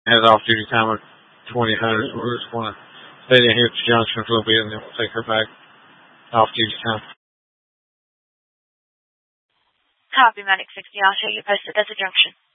has off-duty time of 2000. We're just going to stay down here at the junction for a little bit, and then we'll take her back off-duty time. Copy, Medic 60. I'll show you posted at the junction.